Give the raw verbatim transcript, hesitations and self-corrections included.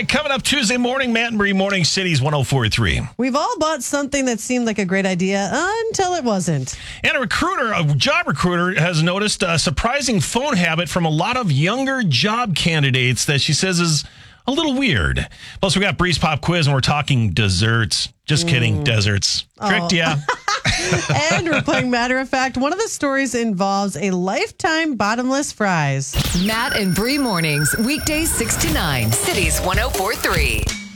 right, coming up Tuesday morning, Matt and Bree Morning Cities one oh four point three. We've all bought something that seemed like a great idea until it wasn't. And a recruiter, a job recruiter, has noticed a surprising phone habit from a lot of younger job candidates that she says is a little weird. Plus, we got Bree's Pop Quiz, and we're talking desserts. Just mm. kidding, deserts. Correct, oh. yeah. And we're playing Matter of Fact. One of the stories involves a lifetime bottomless fries. Matt and Bree mornings, weekdays six to nine. Cities one oh four point three.